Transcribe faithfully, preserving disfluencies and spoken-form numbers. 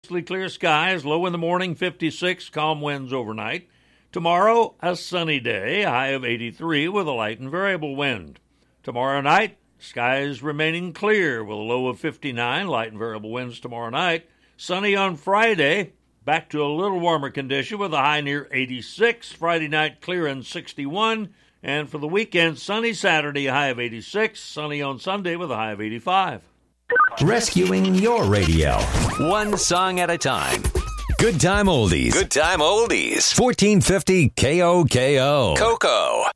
mostly clear skies, low in the morning, fifty-six, calm winds overnight. Tomorrow, a sunny day, high of eighty-three with a light and variable wind. Tomorrow night, skies remaining clear with a low of fifty-nine, light and variable winds tomorrow night. Sunny on Friday, back to a little warmer condition with a high near eighty-six. Friday night, clear and sixty-one. And for the weekend, sunny Saturday, high of eighty-six. Sunny on Sunday with a high of eighty-five. Rescuing your radio. One song at a time. Good Time Oldies. Good Time Oldies. fourteen fifty K O K O. Coco.